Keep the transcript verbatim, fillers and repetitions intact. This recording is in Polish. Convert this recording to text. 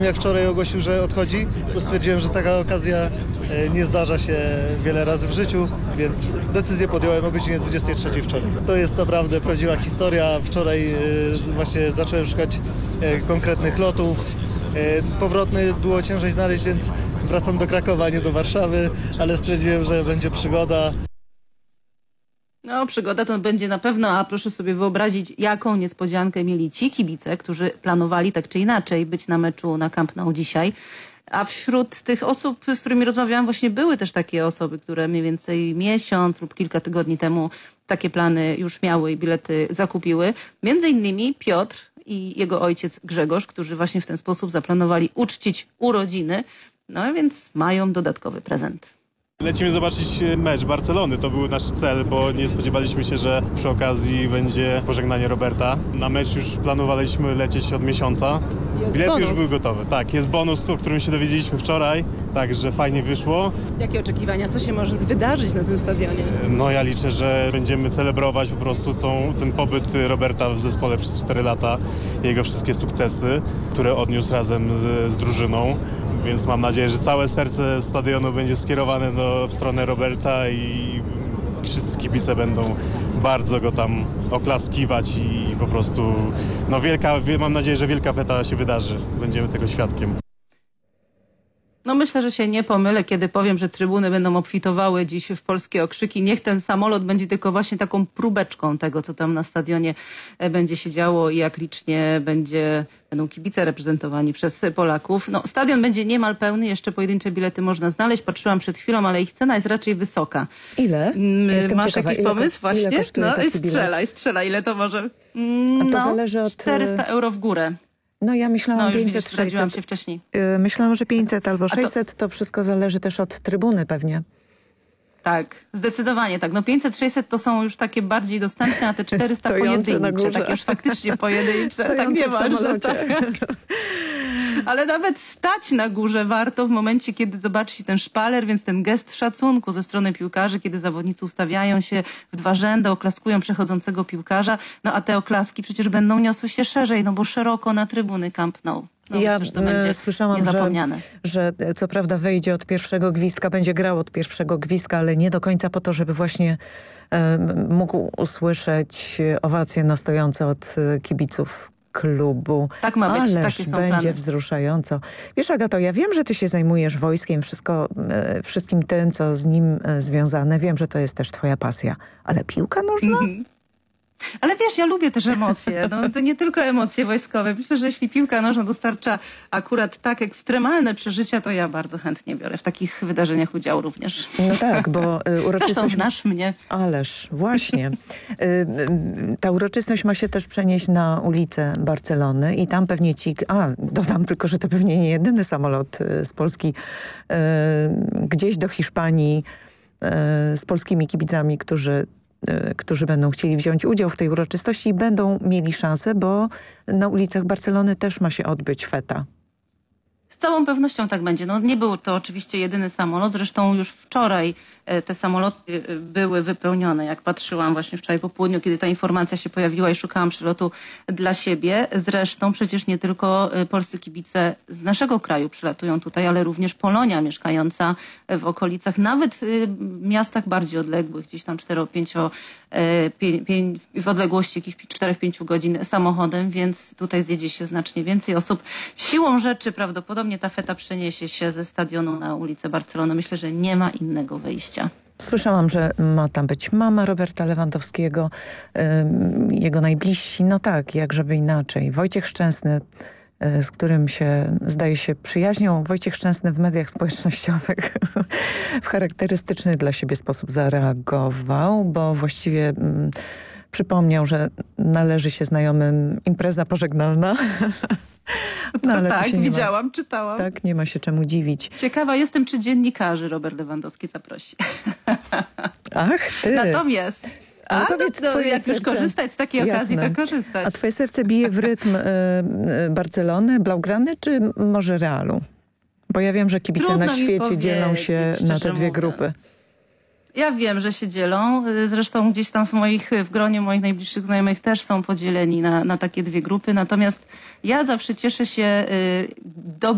Jak wczoraj ogłosił, że odchodzi, to stwierdziłem, że taka okazja nie zdarza się wiele razy w życiu, więc decyzję podjąłem o godzinie dwudziestej trzeciej wczoraj. To jest naprawdę prawdziwa historia. Wczoraj właśnie zacząłem szukać konkretnych lotów. Powrotny było ciężej znaleźć, więc wracam do Krakowa, nie do Warszawy, ale stwierdziłem, że będzie przygoda. No, przygoda to będzie na pewno, a proszę sobie wyobrazić, jaką niespodziankę mieli ci kibice, którzy planowali tak czy inaczej być na meczu na Camp Nou dzisiaj. A wśród tych osób, z którymi rozmawiałam, właśnie były też takie osoby, które mniej więcej miesiąc lub kilka tygodni temu takie plany już miały i bilety zakupiły. Między innymi Piotr i jego ojciec Grzegorz, którzy właśnie w ten sposób zaplanowali uczcić urodziny. No więc mają dodatkowy prezent. Lecimy zobaczyć mecz Barcelony. To był nasz cel, bo nie spodziewaliśmy się, że przy okazji będzie pożegnanie Roberta. Na mecz już planowaliśmy lecieć od miesiąca. Jest Bilety bonus. już były gotowe. Tak, jest bonus, o którym się dowiedzieliśmy wczoraj, także fajnie wyszło. Jakie oczekiwania? Co się może wydarzyć na tym stadionie? No ja liczę, że będziemy celebrować po prostu tą, ten pobyt Roberta w zespole przez cztery lata, jego wszystkie sukcesy, które odniósł razem z, z drużyną. Więc mam nadzieję, że całe serce stadionu będzie skierowane do, w stronę Roberta i wszyscy kibice będą bardzo go tam oklaskiwać i po prostu, no wielka, mam nadzieję, że wielka feta się wydarzy. Będziemy tego świadkiem. No myślę, że się nie pomylę, kiedy powiem, że trybuny będą obfitowały dziś w polskie okrzyki. Niech ten samolot będzie tylko właśnie taką próbeczką tego, co tam na stadionie będzie się działo i jak licznie będzie, będą kibice reprezentowani przez Polaków. No, stadion będzie niemal pełny, jeszcze pojedyncze bilety można znaleźć. Patrzyłam przed chwilą, ale ich cena jest raczej wysoka. Ile? Jestem Masz ciekawa, jakiś ile, pomysł właśnie? Ile kosztuje No taki i strzelaj, bilet? strzelaj, ile to może? A to No, zależy od... czterysta euro w górę. No ja myślałam No już pięćset, widzisz, zdradziłam sześćset. się wcześniej. Yy, myślałam, że pięćset albo to- sześćset. To wszystko zależy też od trybuny pewnie. Tak, zdecydowanie tak. No pięćset sześćset to są już takie bardziej dostępne, a te czterysta Stojące na pojedyncze, górze. takie już faktycznie pojedyncze. Tak Stojące nie w ma, że samolocie. tak. Ale nawet stać na górze warto w momencie, kiedy zobaczy się ten szpaler, więc ten gest szacunku ze strony piłkarzy, kiedy zawodnicy ustawiają się w dwa rzędy, oklaskują przechodzącego piłkarza, no a te oklaski przecież będą niosły się szerzej, no bo szeroko na trybuny Camp Nou. No, ja myślę, że to będzie słyszałam, że, niezapomniane. że co prawda wejdzie od pierwszego gwizdka, będzie grał od pierwszego gwizdka, ale nie do końca po to, żeby właśnie e, mógł usłyszeć owacje nastojące od e, kibiców klubu. Tak ma być, Ależ takie są będzie plany. wzruszająco. Wiesz, Agato, ja wiem, że ty się zajmujesz wojskiem, wszystko, e, wszystkim tym, co z nim e, związane. Wiem, że to jest też twoja pasja. Ale piłka nożna? Mhm. Ale wiesz, ja lubię też emocje. No, to nie tylko emocje wojskowe. Myślę, że jeśli piłka nożna dostarcza akurat tak ekstremalne przeżycia, to ja bardzo chętnie biorę w takich wydarzeniach udział również. No tak, bo y, Zresztą uroczystość... znasz mnie. Ależ, właśnie. Y, y, ta uroczystość ma się też przenieść na ulicę Barcelony i tam pewnie ci... A, dodam tylko, że to pewnie nie jedyny samolot y, z Polski y, gdzieś do Hiszpanii y, z polskimi kibicami, którzy którzy będą chcieli wziąć udział w tej uroczystości i będą mieli szansę, bo na ulicach Barcelony też ma się odbyć feta. Z całą pewnością tak będzie. No, nie był to oczywiście jedyny samolot. Zresztą już wczoraj e, te samoloty e, były wypełnione. Jak patrzyłam właśnie wczoraj po południu, kiedy ta informacja się pojawiła i szukałam przylotu dla siebie. Zresztą przecież nie tylko e, polscy kibice z naszego kraju przylatują tutaj, ale również Polonia mieszkająca w okolicach, nawet e, miastach bardziej odległych, gdzieś tam cztero pięcio e, pię, pię, w odległości jakichś czterech pięciu godzin samochodem, więc tutaj zjedzie się znacznie więcej osób. Siłą rzeczy prawdopodobnie ta feta przeniesie się ze stadionu na ulicę Barcelony. Myślę, że nie ma innego wyjścia. Słyszałam, że ma tam być mama Roberta Lewandowskiego, ym, jego najbliżsi. No tak, jak żeby inaczej. Wojciech Szczęsny, y, z którym się, zdaje się, przyjaźnią. Wojciech Szczęsny w mediach społecznościowych w charakterystyczny dla siebie sposób zareagował, bo właściwie ym, przypomniał, że należy się znajomym impreza pożegnalna. No, ale tak, to się nie widziałam, ma, czytałam. tak, nie ma się czemu dziwić. Ciekawa jestem, czy dziennikarzy Robert Lewandowski zaprosi. Ach, ty. Natomiast Ale a, powiedz, no, to twoje jak już serce. korzystać z takiej okazji, Jasne. to korzystać. A twoje serce bije w rytm y, y, Barcelony, Blaugrany czy może Realu? Bo ja wiem, że kibice Trudno na mi świecie dzielą się powiedzieć, na te szczerze dwie mówiąc. grupy. Ja wiem, że się dzielą. Zresztą gdzieś tam w moich, w gronie moich najbliższych znajomych też są podzieleni na, na takie dwie grupy. Natomiast ja zawsze cieszę się y, do